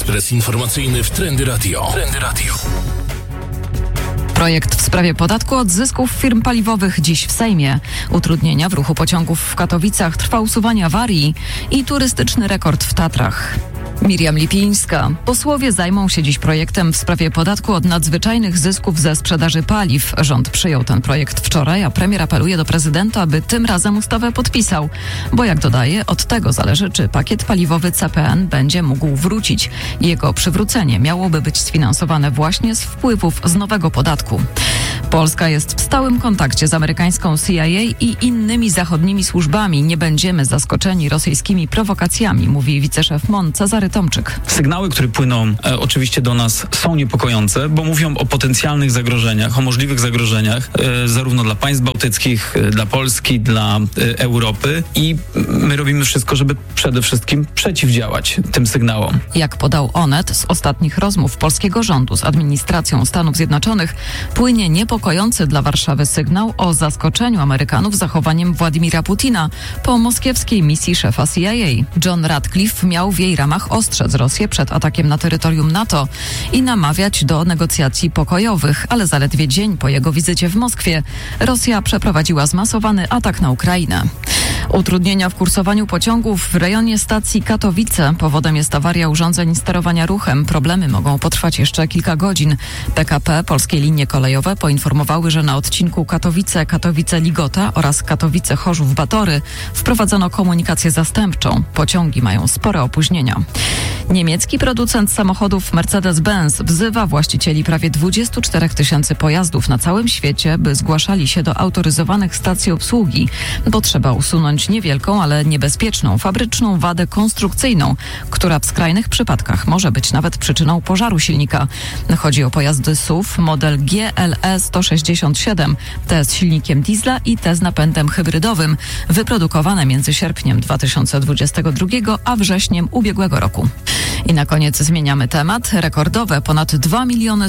Ekspres informacyjny w Trendy Radio. Projekt w sprawie podatku od zysków firm paliwowych dziś w Sejmie. Utrudnienia w ruchu pociągów w Katowicach, trwa usuwanie awarii i turystyczny rekord w Tatrach. Miriam Lipińska. Posłowie zajmą się dziś projektem w sprawie podatku od nadzwyczajnych zysków ze sprzedaży paliw. Rząd przyjął ten projekt wczoraj, a premier apeluje do prezydenta, aby tym razem ustawę podpisał. Bo jak dodaje, od tego zależy, czy pakiet paliwowy CPN będzie mógł wrócić. Jego przywrócenie miałoby być sfinansowane właśnie z wpływów z nowego podatku. Polska jest w stałym kontakcie z amerykańską CIA i innymi zachodnimi służbami. Nie będziemy zaskoczeni rosyjskimi prowokacjami, mówi wiceszef MON Cezary Tomczyk. Sygnały, które płyną oczywiście do nas, są niepokojące, bo mówią o potencjalnych zagrożeniach, o możliwych zagrożeniach zarówno dla państw bałtyckich, dla Polski, dla Europy i my robimy wszystko, żeby przede wszystkim przeciwdziałać tym sygnałom. Jak podał Onet, z ostatnich rozmów polskiego rządu z administracją Stanów Zjednoczonych płynie niepokojący dla Warszawy sygnał o zaskoczeniu Amerykanów zachowaniem Władimira Putina po moskiewskiej misji szefa CIA. John Ratcliffe miał w jej ramach ostrzec Rosję przed atakiem na terytorium NATO i namawiać do negocjacji pokojowych, ale zaledwie dzień po jego wizycie w Moskwie Rosja przeprowadziła zmasowany atak na Ukrainę. Utrudnienia w kursowaniu pociągów w rejonie stacji Katowice. Powodem jest awaria urządzeń sterowania ruchem. Problemy mogą potrwać jeszcze kilka godzin. PKP, Polskie Linie Kolejowe poinformowały, że na odcinku Katowice-Ligota oraz Katowice-Chorzów-Batory wprowadzono komunikację zastępczą. Pociągi mają spore opóźnienia. Niemiecki producent samochodów Mercedes-Benz wzywa właścicieli prawie 24 000 pojazdów na całym świecie, by zgłaszali się do autoryzowanych stacji obsługi, bo trzeba usunąć niewielką, ale niebezpieczną fabryczną wadę konstrukcyjną, która w skrajnych przypadkach może być nawet przyczyną pożaru silnika. Chodzi o pojazdy SUV model GLE 167, te z silnikiem diesla i te z napędem hybrydowym, wyprodukowane między sierpniem 2022 a wrześniem ubiegłego roku. I na koniec zmieniamy temat. Rekordowe ponad 2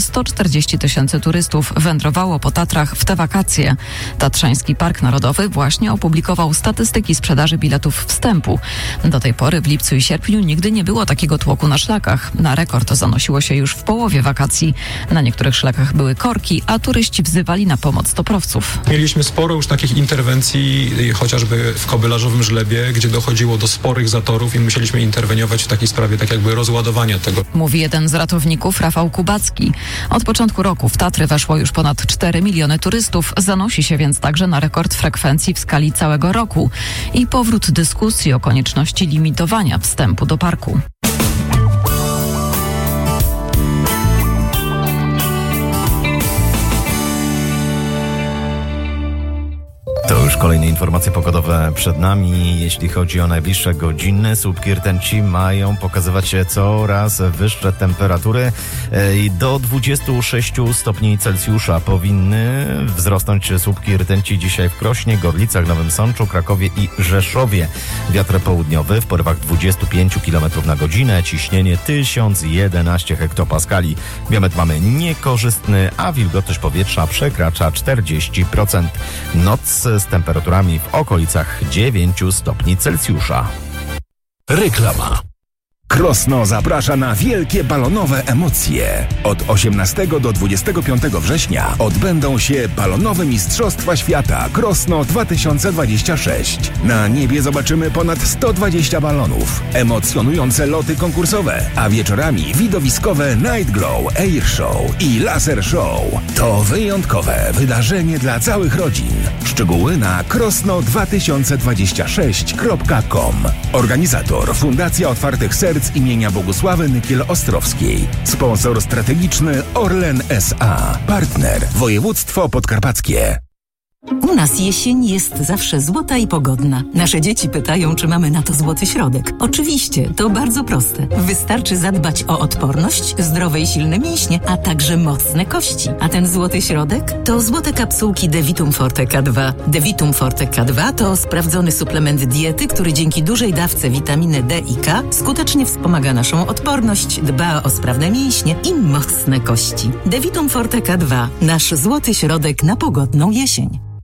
140 000 turystów wędrowało po Tatrach w te wakacje. Tatrzański Park Narodowy właśnie opublikował statystyki sprzedaży biletów wstępu. Do tej pory w lipcu i sierpniu nigdy nie było takiego tłoku na szlakach. Na rekord zanosiło się już w połowie wakacji. Na niektórych szlakach były korki, a turyści wzywali na pomoc toprowców. Mieliśmy sporo już takich interwencji, chociażby w Kobylarzowym Żlebie, gdzie dochodziło do sporych zatorów i musieliśmy interweniować w takiej sprawie, tak jakby rozładowania tego. Mówi jeden z ratowników, Rafał Kubacki. Od początku roku w Tatry weszło już ponad 4 miliony turystów. Zanosi się więc także na rekord frekwencji w skali całego roku i powrót dyskusji o konieczności limitowania wstępu do parku. To już kolejne informacje pogodowe przed nami. Jeśli chodzi o najbliższe godziny, słupki rtęci mają pokazywać coraz wyższe temperatury. Do 26 stopni Celsjusza powinny wzrosnąć słupki rtęci dzisiaj w Krośnie, Gorlicach, Nowym Sączu, Krakowie i Rzeszowie. Wiatr południowy w porywach 25 km na godzinę, ciśnienie 1011 hektopaskali. Biometr mamy niekorzystny, a wilgotność powietrza przekracza 40%. Noc z temperaturami w okolicach 9 stopni Celsjusza. Reklama. Krosno zaprasza na wielkie balonowe emocje. Od 18 do 25 września odbędą się balonowe Mistrzostwa Świata Krosno 2026. Na niebie zobaczymy ponad 120 balonów, emocjonujące loty konkursowe, a wieczorami widowiskowe Night Glow, Air Show i Laser Show. To wyjątkowe wydarzenie dla całych rodzin. Szczegóły na krosno2026.com. Organizator Fundacja Otwartych Serc imienia Bogusławy Nykiel-Ostrowskiej. Sponsor strategiczny Orlen S.A. Partner Województwo Podkarpackie. U nas jesień jest zawsze złota i pogodna. Nasze dzieci pytają, czy mamy na to złoty środek. Oczywiście, to bardzo proste. Wystarczy zadbać o odporność, zdrowe i silne mięśnie, a także mocne kości. A ten złoty środek to złote kapsułki Devitum Forte K2. Devitum Forte K2 to sprawdzony suplement diety, który dzięki dużej dawce witaminy D i K skutecznie wspomaga naszą odporność, dba o sprawne mięśnie i mocne kości. Devitum Forte K2. Nasz złoty środek na pogodną jesień.